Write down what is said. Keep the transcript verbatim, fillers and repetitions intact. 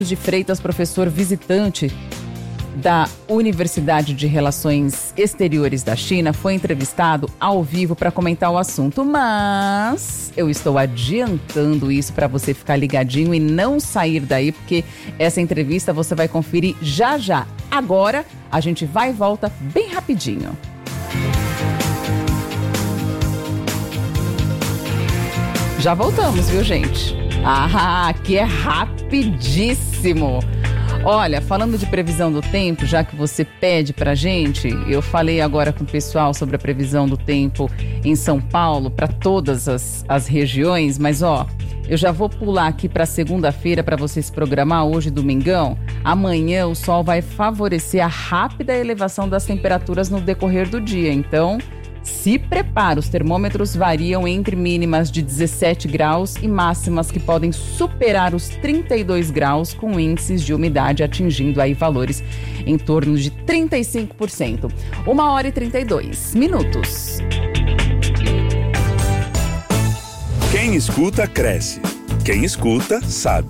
de Freitas, professor visitante da Universidade de Relações Exteriores da China, foi entrevistado ao vivo para comentar o assunto, mas eu estou adiantando isso para você ficar ligadinho e não sair daí, porque essa entrevista você vai conferir já já. Agora a gente vai e volta bem rapidinho. Já voltamos, viu, gente? Ah, aqui é rapidíssimo. Olha, falando de previsão do tempo, já que você pede pra gente, eu falei agora com o pessoal sobre a previsão do tempo em São Paulo para todas as, as regiões, mas ó, eu já vou pular aqui para segunda-feira para você se programar hoje, domingão. Amanhã o sol vai favorecer a rápida elevação das temperaturas no decorrer do dia, então se prepara, os termômetros variam entre mínimas de dezessete graus e máximas que podem superar os trinta e dois graus, com índices de umidade atingindo aí valores em torno de trinta e cinco por cento. Uma hora e trinta e dois minutos. Quem escuta, cresce. Quem escuta, sabe.